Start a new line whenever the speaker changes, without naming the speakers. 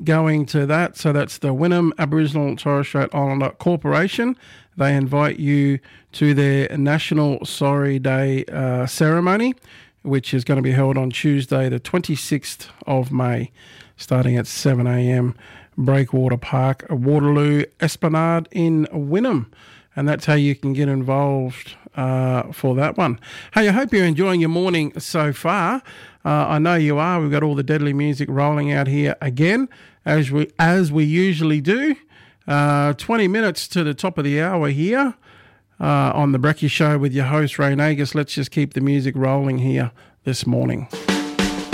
going to that. So that's the Wynnum Aboriginal and Torres Strait Islander Corporation. They invite you to their National Sorry Day ceremony, which is going to be held on Tuesday, the 26th of May, starting at 7 a.m. Breakwater Park, Waterloo Esplanade in Wynnum. And that's how you can get involved for that one. Hey, I hope you're enjoying your morning so far. I know you are. We've got all the deadly music rolling out here again, as we usually do. 20 minutes to the top of the hour here on the Brekkie Show with your host, Ray Nagus. Let's just keep the music rolling here this morning.